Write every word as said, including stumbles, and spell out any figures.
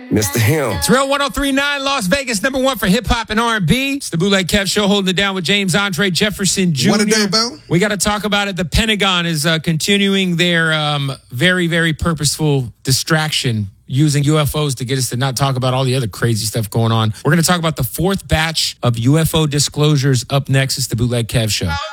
Mister Him. It's Real one oh three point nine, Las Vegas, number one for hip-hop and R and B. It's the Bootleg Kev Show, holding it down with James Andre Jefferson Junior What a day, Bo. We got to talk about it. The Pentagon is uh, continuing their um, very, very purposeful distraction using U F Os to get us to not talk about all the other crazy stuff going on. We're going to talk about the fourth batch of U F O disclosures up next. It's the Bootleg Kev Show.